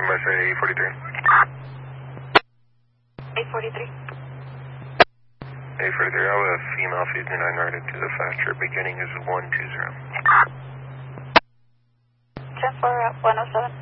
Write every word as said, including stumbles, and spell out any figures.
Mercer eight forty-three. eight forty-three. eight forty-three, I have a female fifty-nine guarded to the factor. Beginning is one two zero. ten four, one oh seven.